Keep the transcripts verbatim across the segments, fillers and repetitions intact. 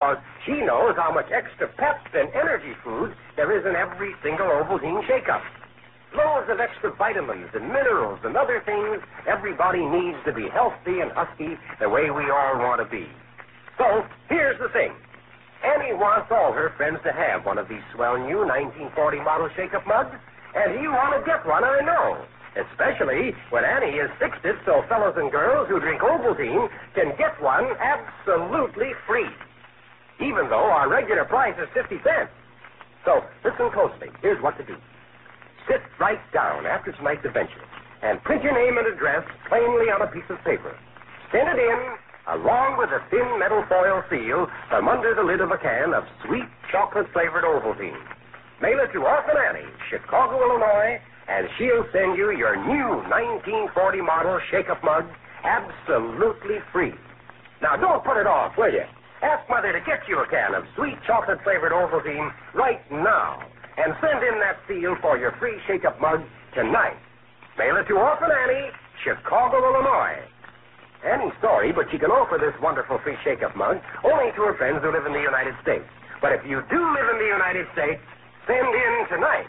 because she knows how much extra pep and energy food there is in every single Ovaltine shake-up. Loads of extra vitamins and minerals and other things everybody needs to be healthy and husky the way we all want to be. So, here's the thing. Annie wants all her friends to have one of these swell new nineteen forty model shake-up mugs, and you want to get one, I know. Especially when Annie has fixed it so fellows and girls who drink Ovaltine can get one absolutely free, even though our regular price is fifty cents. So, listen closely. Here's what to do. Sit right down after tonight's adventure and print your name and address plainly on a piece of paper. Send it in, along with a thin metal foil seal from under the lid of a can of sweet chocolate-flavored Ovaltine. Mail it to Orphan Annie, Chicago, Illinois, and she'll send you your new nineteen forty model shake-up mug absolutely free. Now, don't put it off, will you? Ask Mother to get you a can of sweet chocolate-flavored Ovaltine right now, and send in that seal for your free shake-up mug tonight. Mail it to Orphan Annie, Chicago, Illinois. Annie's sorry, but she can offer this wonderful free shake-up mug only to her friends who live in the United States. But if you do live in the United States, send in tonight.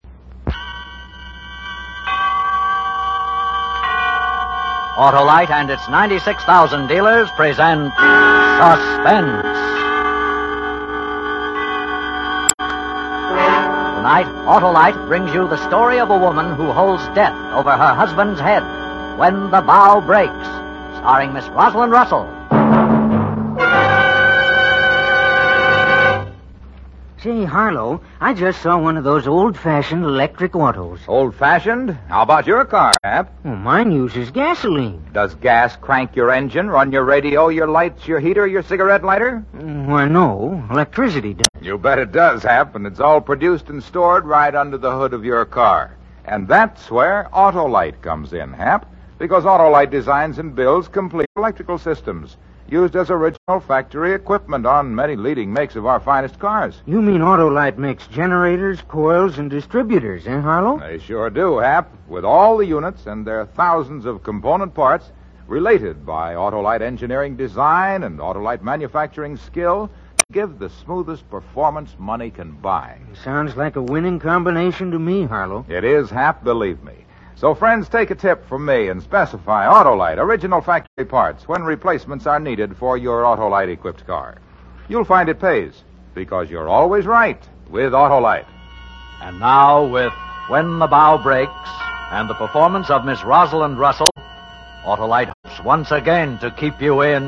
Autolite and its ninety-six thousand dealers present Suspense. Tonight, Autolite brings you the story of a woman who holds death over her husband's head when the bow breaks, starring Miss Rosalind Russell. Say, Harlow, I just saw one of those old-fashioned electric autos. Old-fashioned? How about your car, Hap? Well, mine uses gasoline. Does gas crank your engine, run your radio, your lights, your heater, your cigarette lighter? Why, no. Electricity does. You bet it does, Hap, and it's all produced and stored right under the hood of your car. And that's where Autolite comes in, Hap, because Autolite designs and builds complete electrical systems, used as original factory equipment on many leading makes of our finest cars. You mean Autolite makes generators, coils, and distributors, eh, Harlow? They sure do, Hap, with all the units and their thousands of component parts related by Autolite engineering design and Autolite manufacturing skill to give the smoothest performance money can buy. Sounds like a winning combination to me, Harlow. It is, Hap, believe me. So, friends, take a tip from me and specify Autolite original factory parts when replacements are needed for your Autolite-equipped car. You'll find it pays, because you're always right with Autolite. And now, with When the Bow Breaks and the performance of Miss Rosalind Russell, Autolite hopes once again to keep you in